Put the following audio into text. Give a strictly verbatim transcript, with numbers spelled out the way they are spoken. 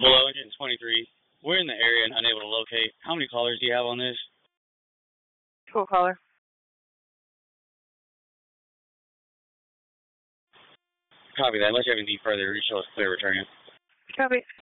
Below engine twenty-three. We're in the area and unable to locate. How many callers do you have on this? Cool caller. Copy that. Unless you have any further, show us clear return. Copy.